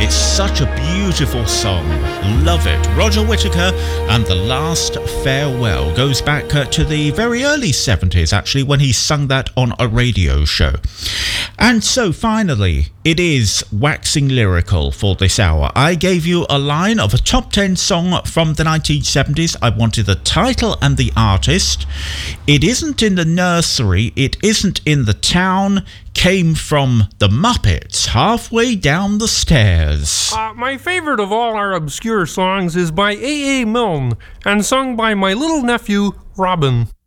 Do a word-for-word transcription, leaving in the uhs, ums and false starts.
It's such a beautiful song. Love it. Roger Whittaker and The Last Farewell goes back uh, to the very early seventies, actually, when he sung that on a radio show. And so finally, it is waxing lyrical for this hour. I gave you a line of a top ten song from the nineteen seventies. I wanted the title and the artist. It isn't in the nursery. It isn't in the town. Came from the Muppets, Halfway Down the Stairs. Uh, my favorite of all our obscure songs is by A A Milne and sung by my little nephew, Robin.